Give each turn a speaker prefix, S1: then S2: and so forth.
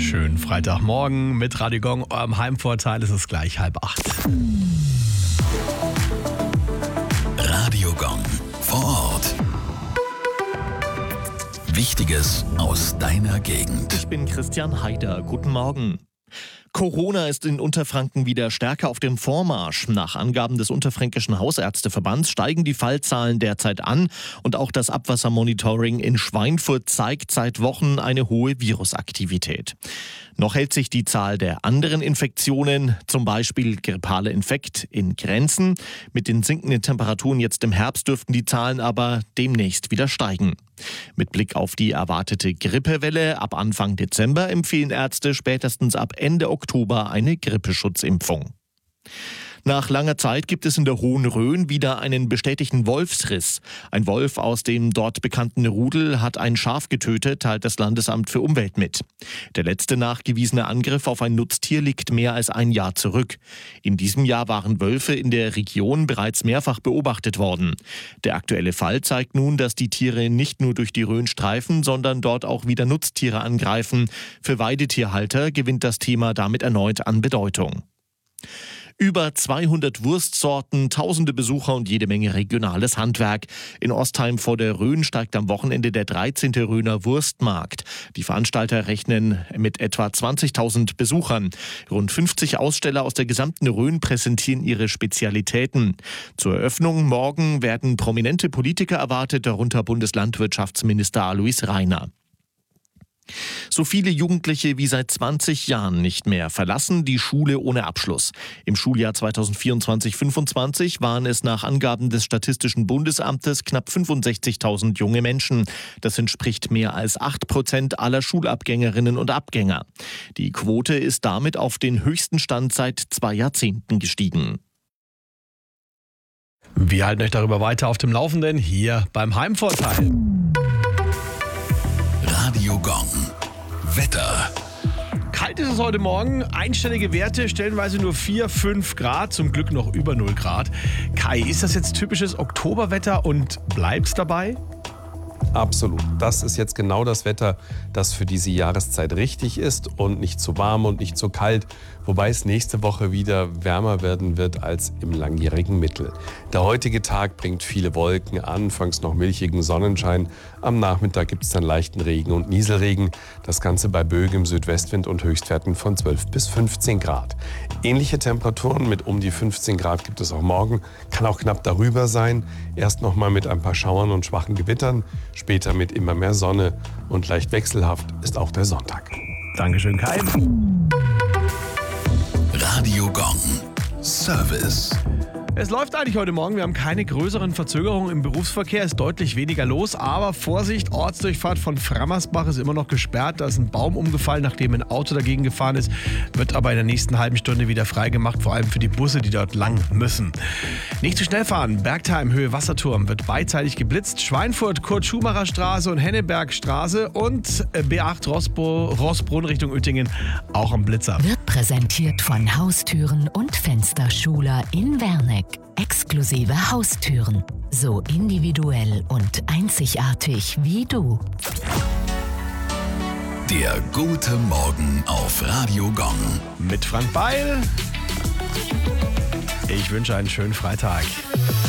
S1: Schönen Freitagmorgen mit Radio Gong, eurem Heimvorteil. Es ist gleich 7:30.
S2: Radio Gong vor Ort. Wichtiges aus deiner Gegend.
S3: Ich bin Christian Haider. Guten Morgen. Corona ist in Unterfranken wieder stärker auf dem Vormarsch. Nach Angaben des Unterfränkischen Hausärzteverbands steigen die Fallzahlen derzeit an und auch das Abwassermonitoring in Schweinfurt zeigt seit Wochen eine hohe Virusaktivität. Noch hält sich die Zahl der anderen Infektionen, zum Beispiel grippaler Infekt, in Grenzen. Mit den sinkenden Temperaturen jetzt im Herbst dürften die Zahlen aber demnächst wieder steigen. Mit Blick auf die erwartete Grippewelle ab Anfang Dezember empfehlen Ärzte spätestens ab Ende Oktober eine Grippeschutzimpfung. Nach langer Zeit gibt es in der Hohen Rhön wieder einen bestätigten Wolfsriss. Ein Wolf aus dem dort bekannten Rudel hat ein Schaf getötet, teilt das Landesamt für Umwelt mit. Der letzte nachgewiesene Angriff auf ein Nutztier liegt mehr als ein Jahr zurück. In diesem Jahr waren Wölfe in der Region bereits mehrfach beobachtet worden. Der aktuelle Fall zeigt nun, dass die Tiere nicht nur durch die Rhön streifen, sondern dort auch wieder Nutztiere angreifen. Für Weidetierhalter gewinnt das Thema damit erneut an Bedeutung. Über 200 Wurstsorten, tausende Besucher und jede Menge regionales Handwerk. In Ostheim vor der Rhön steigt am Wochenende der 13. Rhöner Wurstmarkt. Die Veranstalter rechnen mit etwa 20.000 Besuchern. Rund 50 Aussteller aus der gesamten Rhön präsentieren ihre Spezialitäten. Zur Eröffnung morgen werden prominente Politiker erwartet, darunter Bundeslandwirtschaftsminister Alois Rainer. So viele Jugendliche wie seit 20 Jahren nicht mehr verlassen die Schule ohne Abschluss. Im Schuljahr 2024/25 waren es nach Angaben des Statistischen Bundesamtes knapp 65.000 junge Menschen. Das entspricht mehr als 8% aller Schulabgängerinnen und Abgänger. Die Quote ist damit auf den höchsten Stand seit 2 Jahrzehnten gestiegen.
S1: Wir halten euch darüber weiter auf dem Laufenden hier beim Heimvorteil.
S2: Radio Gong. Wetter.
S1: Kalt ist es heute Morgen, einstellige Werte, stellenweise nur 4, 5 Grad, zum Glück noch über 0 Grad. Kai, ist das jetzt typisches Oktoberwetter und bleibt's dabei?
S4: Absolut. Das ist jetzt genau das Wetter, das für diese Jahreszeit richtig ist und nicht zu warm und nicht zu kalt, wobei es nächste Woche wieder wärmer werden wird als im langjährigen Mittel. Der heutige Tag bringt viele Wolken, anfangs noch milchigen Sonnenschein. Am Nachmittag gibt es dann leichten Regen und Nieselregen. Das Ganze bei böigem Südwestwind und Höchstwerten von 12 bis 15 Grad. Ähnliche Temperaturen mit um die 15 Grad gibt es auch morgen, kann auch knapp darüber sein. Erst noch mal mit ein paar Schauern und schwachen Gewittern, später mit immer mehr Sonne und leicht wechselhaft ist auch der Sonntag.
S1: Dankeschön, Kai.
S2: Radio Gong. Service.
S1: Es läuft eigentlich heute Morgen. Wir haben keine größeren Verzögerungen im Berufsverkehr. Es ist deutlich weniger los. Aber Vorsicht, Ortsdurchfahrt von Frammersbach ist immer noch gesperrt. Da ist ein Baum umgefallen, nachdem ein Auto dagegen gefahren ist. Wird aber in der nächsten halben Stunde wieder freigemacht. Vor allem für die Busse, die dort lang müssen. Nicht zu schnell fahren. Bergtheim, Höhe Wasserturm wird beidseitig geblitzt. Schweinfurt, Kurt-Schumacher-Straße und Hennebergstraße. Und B8 Rossbrunn Richtung Uettingen auch am Blitzer.
S5: Wird präsentiert von Haustüren und Fensterschuler in Werneck. Exklusive Haustüren. So individuell und einzigartig wie du.
S2: Der gute Morgen auf Radio Gong.
S1: Mit Frank Beil. Ich wünsche einen schönen Freitag.